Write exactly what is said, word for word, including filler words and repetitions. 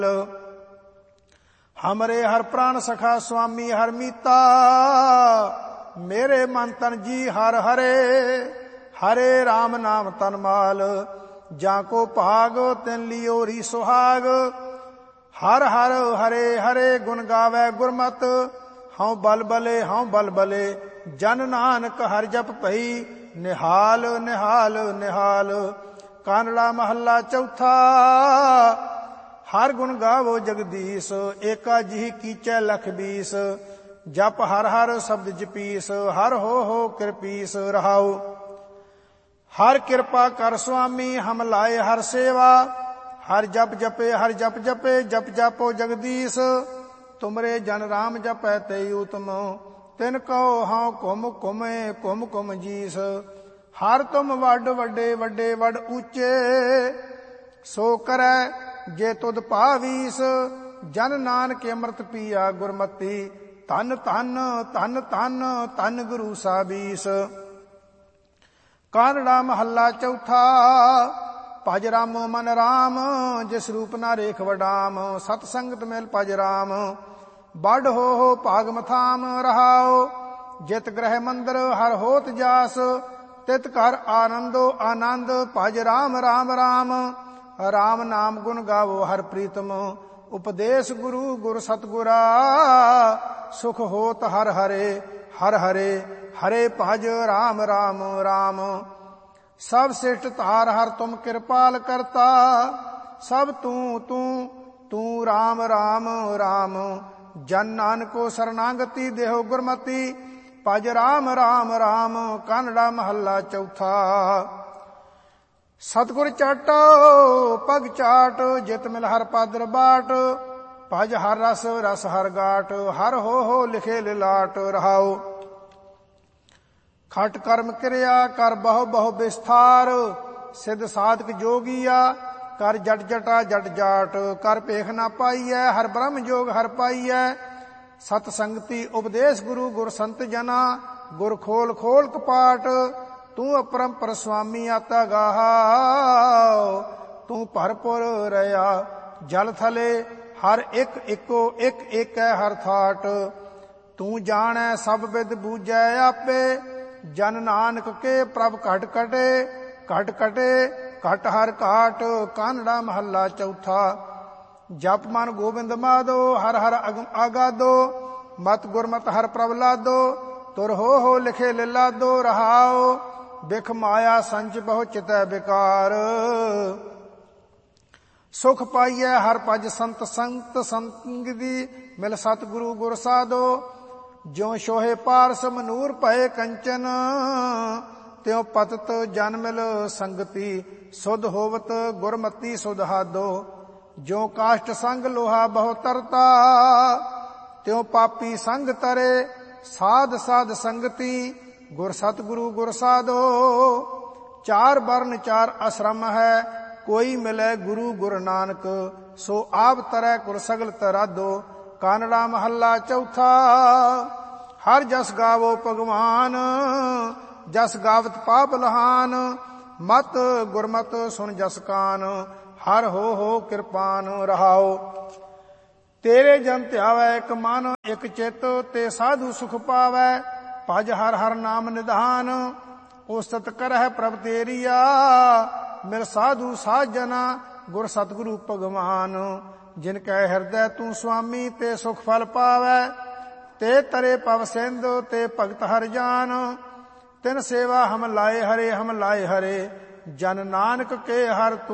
हमरे हर प्राण सखा स्वामी हर मीता, मेरे मन तन जी हर हरे। हरे राम नाम तन माल, जाको भाग तिन लियोरी सुहाग। हर हर हरे हरे गुण गावे गुरमत, हऊँ बल बले हऊँ बल बले। जन नानक हर जप पई, निहाल निहाल निहाल। कानड़ा महला चौथा, हर गुण गावो जगदीश, एका जी कीचै लख बीस। जप हर हर शब्द जपीस, हर हो हो कृपीस रहाओ। हर कृपा कर स्वामी हम लाए हर सेवा, हर जप जपे हर जप जपे जप जापो जगदीश। तुमरे जन राम जपै ते उत्तम, तिन कहो हाँ कुम कुमे कुम कुम जीस। हर तुम वड वड्डे वड्डे वड ऊंचे, सो करै जे तुद पावीस। जन नानक अमृत पिया गुरमति, धन धन धन धन धन गुरु साबीस। कानड़ा महला चौथा, भज रामो मन राम, जिस रूप ना रेख वडाम। सत संगत मेल भज राम, बड़ हो हो भाग मथाम रहाओ। जित ग्रह मंदिर हर होत जास, तित कर आनंदो आनंद। भज राम राम राम, राम नाम गुण गावो हर प्रीतम। उपदेश गुरु गुर सतगुरा, सुख होत हर हरे हर हरे। हरे भज राम राम राम, सब श्रेष्ठ तार हर तुम कृपाल करता। सब तू तू तू राम राम राम, जन नानको शरणागति देहो गुरमति। भज राम राम राम। कानड़ा महला चौथा, सतगुर चाटो पग चाट, जित मिल हर पादर बाट। भज हर रस रस हर गाट, हर हो हो लिखे लिलाट रहाओ। खट कर्म क्रिया कर बहु बहु विस्तार, सिद्ध साधक जोगिया कर जट जटा जट जाट। कर पेख ना पाईऐ हर ब्रह्म जोग हर पाईऐ। सत संगति उपदेश गुरु गुर संत जना, गुर खोल खोल कपाट। तू अपरंपर स्वामी आता गाहाओ, तू भरपुर रया जल थले। हर एक इको एक एक है हर थाट। तू जानै सब विद बूझै आपे, जन नानक के प्रभ घट कटे घट कटे घट हर घाट। कानड़ा महला चौथा, जप मन गोविंद माधो, हर हर आगादो। मत गुरमत हर प्रभ लादो, तुर हो हो लिखे लिलादो रहाओ। बिख माया संच बहु चितै बेकार, सुख पाइयै हर भज संत संत संगति। मिल सतगुरु गुर साधो, ज्यों शोहे पारस मनूर भये कंचन। त्यों पतत जन मिल संगति, सुध होवत गुरमति सुध हादो। ज्यों काष्ट संग लोहा बहु तरता, त्यों पापी संग तरे। साध साध संगति, गुर सतगुरु गुर साधो। चार वर्ण चार आश्रम है, कोई मिले गुरु गुरु नानक। सो आप तरह कुर सगल तरादो। कानड़ा महला चौथा, हर जस गावो भगवान, जस गावत पाप लहान। मत गुरमत सुन जस कान, हर हो हो कृपान रहाओ। तेरे जन ध्यावै एक मन एक चित, ते साधु सुख पावै। भज हर हर नाम निधान, उस्तत करह प्रभ तेरिया। मिल साधु साजना गुर सतगुरु भगवान। जिनकै हृदय तू स्वामी, ते सुख फल पावै। ते तरे पव सिंधु, ते भगत हर जान। तिन सेवा हम लाए हरे हम लाए हरे, जन नानक के हर तू